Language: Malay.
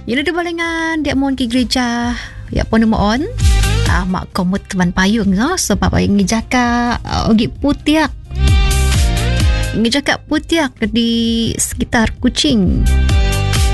Yang ada balengan dia mohon ke gereja. Ya pun mohon. Mak komut teman payung sebab yang ngejaka ogi putiak. Ngejaka putiak di sekitar Kuching.